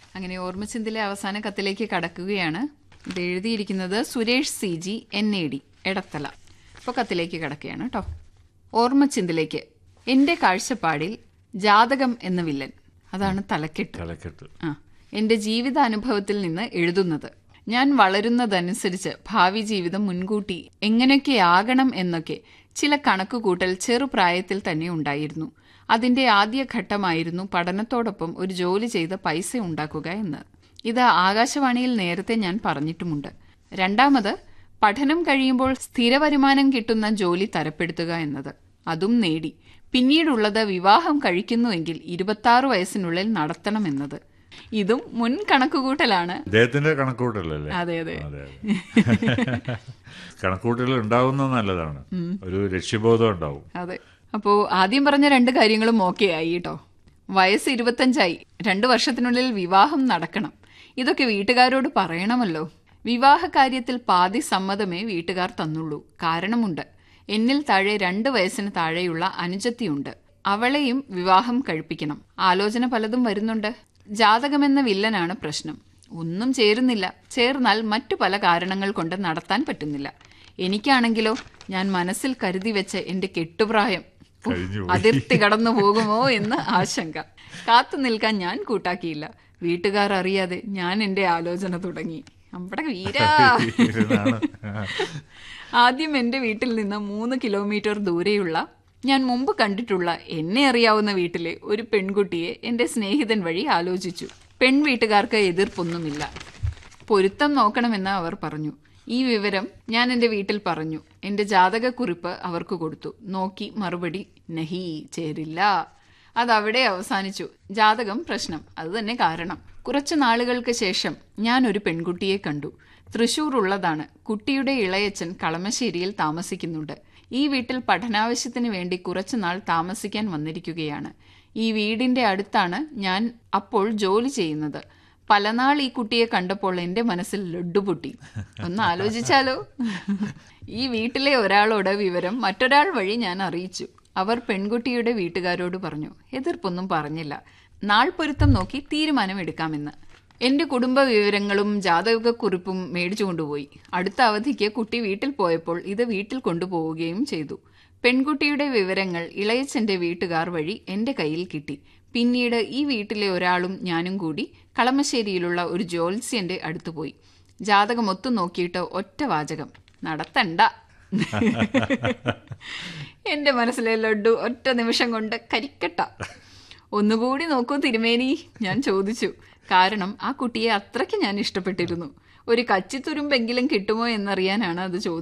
അങ്ങനെ ഓർമ്മച്ചിന്തിലെ അവസാന കത്തിലേക്ക് കടക്കുകയാണ്. ഇത് എഴുതിയിരിക്കുന്നത് സുരേഷ് CG NAD എടത്തല. അപ്പോൾ കത്തിലേക്ക് കടക്കുകയാണ് കേട്ടോ. ഓർമ്മച്ചിന്തിലേക്ക്. എൻ്റെ കാഴ്ചപ്പാടിൽ ജാതകം എന്ന വില്ലൻ, അതാണ് തലക്കെട്ട്. എൻ്റെ ജീവിതാനുഭവത്തിൽ നിന്ന് എഴുതുന്നത്. ഞാൻ വളരുന്നതനുസരിച്ച് ഭാവി ജീവിതം മുൻകൂട്ടി എങ്ങനെയൊക്കെയാകണം എന്നൊക്കെ ചില കണക്കുകൂട്ടൽ ചെറുപ്രായത്തിൽ തന്നെ ഉണ്ടായിരുന്നു. അതിന്റെ ആദ്യ ഘട്ടമായിരുന്നു പഠനത്തോടൊപ്പം ഒരു ജോലി ചെയ്ത് പൈസ ഉണ്ടാക്കുക എന്ന്. ഇത് ആകാശവാണിയിൽ നേരത്തെ ഞാൻ പറഞ്ഞിട്ടുമുണ്ട്. രണ്ടാമത്, പഠനം കഴിയുമ്പോൾ സ്ഥിര വരുമാനം കിട്ടുന്ന ജോലി തരപ്പെടുത്തുക എന്നത്. അതും നേടി. പിന്നീടുള്ളത് വിവാഹം കഴിക്കുന്നുവെങ്കിൽ 26 വയസ്സിനുള്ളിൽ നടത്തണമെന്നത്. ഇതും മുൻ കണക്കുകൂട്ടലാണ്. അദ്ദേഹത്തിന്റെ കണക്കുകൂട്ടലല്ലേ? അതെ. കണക്കുകൂട്ടൽ ഉണ്ടാവുന്നത് നല്ലതാണ്, ഒരു ലക്ഷ്യബോധം ഉണ്ടാവും. അതെ. അപ്പോ ആദ്യം പറഞ്ഞ 2 കാര്യങ്ങളും ഓക്കെ ആയി കേട്ടോ. വയസ്സ് 25 2 വർഷത്തിനുള്ളിൽ വിവാഹം നടക്കണം. ഇതൊക്കെ വീട്ടുകാരോട് പറയണമല്ലോ. വിവാഹ കാര്യത്തിൽ പാതി സമ്മതമേ വീട്ടുകാർ തന്നുള്ളൂ. കാരണമുണ്ട്. എന്നിൽ താഴെ 2 വയസ്സിന് താഴെയുള്ള അനുജത്തിയുണ്ട്. അവളെയും വിവാഹം കഴിപ്പിക്കണം. ആലോചന പലതും വരുന്നുണ്ട്. ജാതകമെന്ന വില്ലനാണ് പ്രശ്നം. ഒന്നും ചേരുന്നില്ല. ചേർന്നാൽ മറ്റു പല കാരണങ്ങൾ കൊണ്ട് നടത്താൻ പറ്റുന്നില്ല. എനിക്കാണെങ്കിലോ ഞാൻ മനസ്സിൽ കരുതി വെച്ച എന്റെ കെട്ടുപ്രായം അതിർത്തി കടന്നു പോകുമോ എന്ന് ആശങ്ക. കാത്തു നിൽക്കാൻ ഞാൻ കൂട്ടാക്കിയില്ല. വീട്ടുകാർ അറിയാതെ ഞാൻ എന്റെ ആലോചന തുടങ്ങി. നമ്മുടെ വീരാ. ആദ്യം എന്റെ വീട്ടിൽ നിന്ന് 3 കിലോമീറ്റർ ദൂരെയുള്ള ഞാൻ മുമ്പ് കണ്ടിട്ടുള്ള എന്നെ അറിയാവുന്ന വീട്ടിലെ ഒരു പെൺകുട്ടിയെ എന്റെ സ്നേഹിതൻ വഴി ആലോചിച്ചു. പെൺവീട്ടുകാർക്ക് എതിർപ്പൊന്നുമില്ല. പൊരുത്തം നോക്കണമെന്ന് അവർ പറഞ്ഞു. ഈ വിവരം ഞാൻ എന്റെ വീട്ടിൽ പറഞ്ഞു. എന്റെ ജാതകക്കുറിപ്പ് അവർക്ക് കൊടുത്തു. നോക്കി മറുപടി നഹി, ചേരില്ല. അതവിടെ അവസാനിച്ചു. ജാതകം പ്രശ്നം, അത് തന്നെ കാരണം. കുറച്ചു നാളുകൾക്ക് ശേഷം ഞാൻ ഒരു പെൺകുട്ടിയെ കണ്ടു. തൃശൂർ ഉള്ളതാണ്. കുട്ടിയുടെ ഇളയച്ചൻ കളമശ്ശേരിയിൽ താമസിക്കുന്നുണ്ട്. ഈ വീട്ടിൽ പഠനാവശ്യത്തിന് വേണ്ടി കുറച്ചുനാൾ താമസിക്കാൻ വന്നിരിക്കുകയാണ്. ഈ വീടിന്റെ അടുത്താണ് ഞാൻ അപ്പോൾ ജോലി ചെയ്യുന്നത്. പലനാൾ ഈ കുട്ടിയെ കണ്ടപ്പോൾ എന്റെ മനസ്സിൽ ലഡ്ഡുപൊട്ടി. ഒന്ന് ആലോചിച്ചാലോ. ഈ വീട്ടിലെ ഒരാളോട് വിവരം മറ്റൊരാൾ വഴി ഞാൻ അറിയിച്ചു. അവർ പെൺകുട്ടിയുടെ വീട്ടുകാരോട് പറഞ്ഞു. എതിർപ്പൊന്നും പറഞ്ഞില്ല. നാൾ പൊരുത്തം നോക്കി തീരുമാനമെടുക്കാമെന്ന്. എന്റെ കുടുംബ വിവരങ്ങളും ജാതകക്കുറിപ്പും മേടിച്ചു കൊണ്ടുപോയി. അടുത്ത അവധിക്ക് കുട്ടി വീട്ടിൽ പോയപ്പോൾ ഇത് വീട്ടിൽ കൊണ്ടുപോവുകയും ചെയ്തു. പെൺകുട്ടിയുടെ വിവരങ്ങൾ ഇളയച്ചന്റെ വീട്ടുകാർ വഴി എന്റെ കയ്യിൽ കിട്ടി. പിന്നീട് ഈ വീട്ടിലെ ഒരാളും ഞാനും കൂടി കളമശ്ശേരിയിലുള്ള ഒരു ജ്യോത്സ്യന്റെ അടുത്ത് പോയി. ജാതകം ഒത്തു നോക്കിയിട്ട് ഒറ്റ വാചകം, നടത്തണ്ട. എന്റെ മനസ്സിലെ ലഡ്ഡു ഒറ്റ നിമിഷം കൊണ്ട് കരിക്കട്ട. ഒന്നുകൂടി നോക്കൂ തിരുമേനി, ഞാൻ ചോദിച്ചു. കാരണം ആ കുട്ടിയെ അത്രയ്ക്ക് ഞാൻ ഇഷ്ടപ്പെട്ടിരുന്നു. ഒരു കച്ചിത്തുരുമ്പെങ്കിലും കിട്ടുമോ എന്നറിയാനാണ് അത് ചോദിച്ചത്.